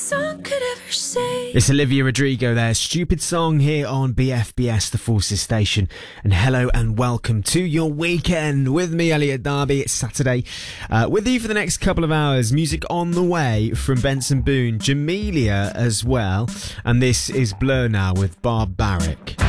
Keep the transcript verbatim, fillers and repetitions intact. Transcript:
song could ever say. It's Olivia Rodrigo there, Stupid Song here on B F B S, the Forces Station. And hello and welcome to your weekend with me, Elliot Darby. It's Saturday. Uh, with you for the next couple of hours. Music on the way from Benson Boone, Jamelia as well. And this is Blur now with Barbaric.